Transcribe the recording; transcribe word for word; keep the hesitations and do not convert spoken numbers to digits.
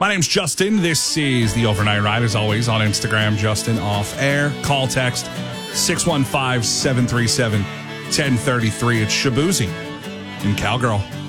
My name's Justin. This is the Overnight Ride, as always, on Instagram, Justin Off Air. Call, text, six one five, seven three seven, one zero three three. It's Shabuzi in Cowgirl.